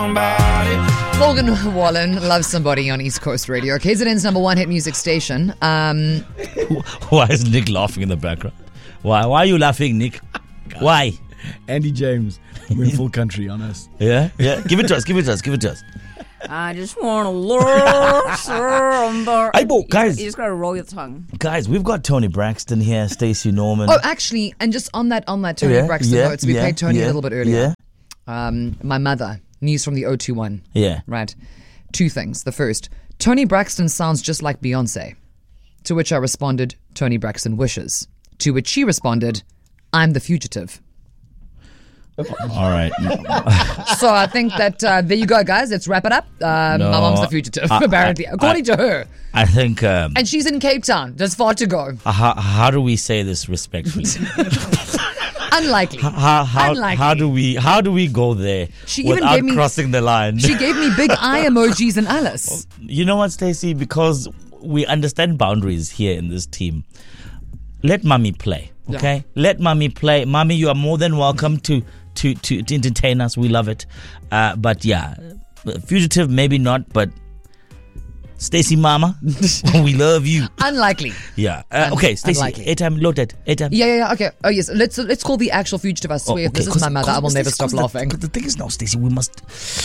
Morgan Wallen loves somebody on East Coast Radio. KZN's number one hit music station. Why is Nick laughing in the background? Why are you laughing, Nick? Why? Andy James. We're in full country on us. Yeah. Give it to us. I just want to learn somebody. Hey, boy, guys. You just got to roll your tongue. Guys, we've got Tony Braxton here, Stacey Norman. Oh, actually, and just on that Tony Braxton notes, we played Tony a little bit earlier. My mother, news from the 021. Yeah. Right. Two things. The first, Tony Braxton sounds just like Beyonce. To which I responded, Tony Braxton wishes. To which she responded, I'm the fugitive. All right. So I think that there you go, guys. Let's wrap it up. My mom's the fugitive, apparently, according to her. I think... and she's in Cape Town. There's far to go. How do we say this respectfully? Unlikely. Unlikely. How do we go there without crossing the line? She gave me big eye emojis and Alice. You know what, Stacey? Because we understand boundaries here in this team. Let mommy play, okay? Yeah. Let mommy play. Mommy, you are more than welcome to entertain us. We love it. But yeah, fugitive maybe not, but Stacey Mama, we love you. Unlikely. Yeah. Okay, Stacey, airtime loaded. Airtime. Yeah. Okay. Oh yes. Let's call the actual fugitive. I swear, if this is my mother, I will never stop laughing. The thing is now, Stacey, we must.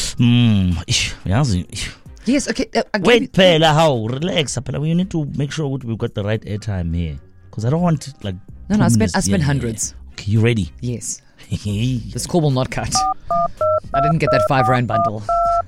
Yes. Okay. Wait, Pela, how relax, Pela. We need to make sure we've got the right airtime here, because I don't want like. No. I spent hundreds. Yeah. Okay, you ready? Yes. This call will not cut. I didn't get that R5 bundle.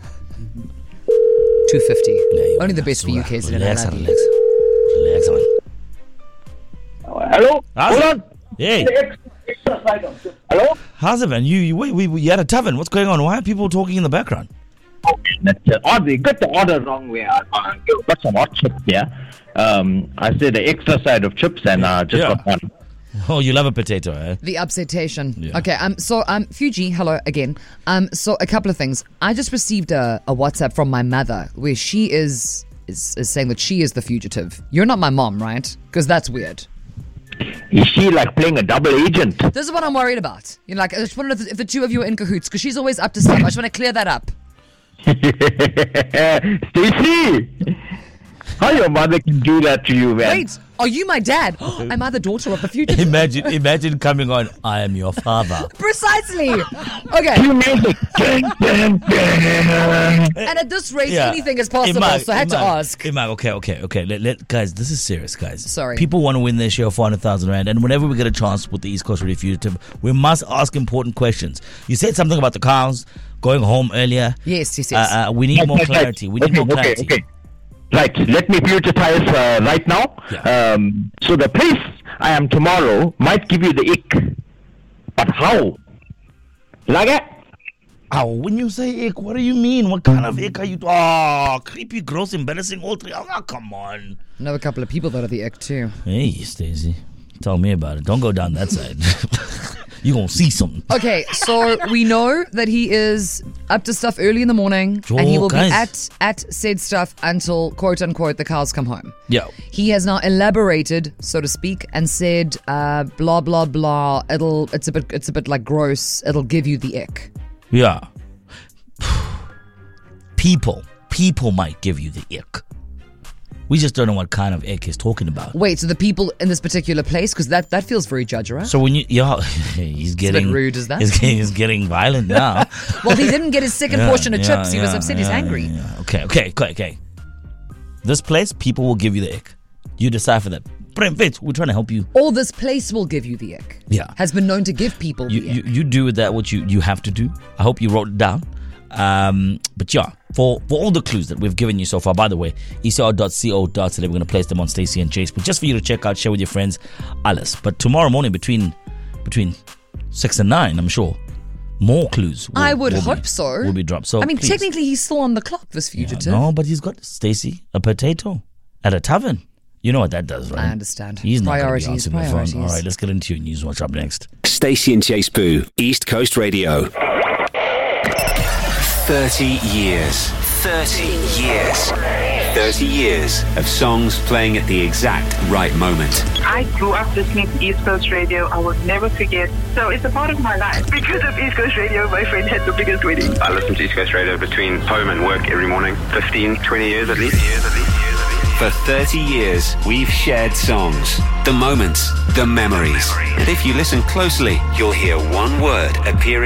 250. Only the best for you, KZN. Relax, man. Hello? Hold on. Hey. Hello? How's it, man? You had a tavern. What's going on? Why are people talking in the background? That's odd. We got the order wrong. We got some hot chips here. I said the extra side of chips and just got one. Oh, you love a potato, eh? The upsetation. Yeah. Okay, so Fuji, hello again. So a couple of things. I just received a WhatsApp from my mother where she is saying that she is the fugitive. You're not my mom, right? Because that's weird. Is she like playing a double agent? This is what I'm worried about. You know, like, I just want to know if the two of you are in cahoots, because she's always up to stuff. I just want to clear that up. Stacey! How your mother can do that to you, man? Wait, are you my dad? Am I the daughter of the future? Imagine coming on, I am your father. Precisely. Okay. You music. And at this rate, anything is possible, so I had to ask. Okay. Guys, this is serious, guys. Sorry. People want to win their share of 400,000 Rand, and whenever we get a chance with the East Coast Radio Fugitive, we must ask important questions. You said something about the cows going home earlier. Yes. We need more clarity. Okay. Right, let me fugitize right now. Yeah. So the place I am tomorrow might give you the ick. But how? Like it? Oh, when you say ick, what do you mean? What kind of ick are you? Oh, creepy, gross, embarrassing, all three. Oh, come on. I know a couple of people that are the ick too. Hey, Stacey. Tell me about it. Don't go down that side. You're going to see something. Okay, so we know that he is up to stuff early in the morning, and he will be at said stuff until, quote unquote, the cows come home. Yeah. He has now elaborated, so to speak, and said, blah, blah, blah, it's a bit like gross, it'll give you the ick. Yeah. People might give you the ick. We just don't know what kind of ick he's talking about. Wait, so the people in this particular place, because that feels very judgerous. So when he's getting... It's a bit rude, is that? He's getting violent now. Well, he didn't get his second portion of chips. He was upset. He's angry. Yeah. Okay. This place, people will give you the ick. You decipher that. We're trying to help you. Or this place will give you the ick. Yeah. Has been known to give people the ick. You do with that what you have to do. I hope you wrote it down. But yeah, for all the clues that we've given you so far, by the way, ecr.co.za, we're going to place them on Stacey and Chase, but just for you to check out, share with your friends, Alice. But tomorrow morning between 6 and 9, I'm sure more clues I would hope so. Will be dropped. So please. Technically he's still on the clock, this fugitive. No, but he's got, Stacey, a potato at a tavern. You know what that does, right? I understand. He's not going to be answering the phone. All right, let's get into your news. What's up next? Stacey and Chase Poo, East Coast Radio. 30 years, 30 years. 30 years of songs playing at the exact right moment. I grew up listening to East Coast Radio. I will never forget. So it's a part of my life. Because of East Coast Radio, my friend had the biggest wedding. I listen to East Coast Radio between home and work every morning. 15, 20 years at least. For 30 years, we've shared songs, the moments, the memories. And if you listen closely, you'll hear one word appearing